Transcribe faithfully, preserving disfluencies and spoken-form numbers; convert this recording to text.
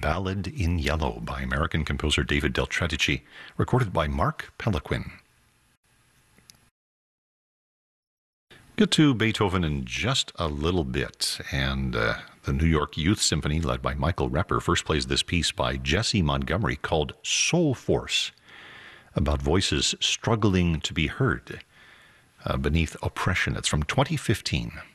Ballad in Yellow by American composer David Del Tredici, recorded by Mark Pelequin. Get to Beethoven in just a little bit, and uh, the New York Youth Symphony, led by Michael Repper, first plays this piece by Jesse Montgomery called Soul Force, about voices struggling to be heard uh, beneath oppression. It's from twenty fifteen.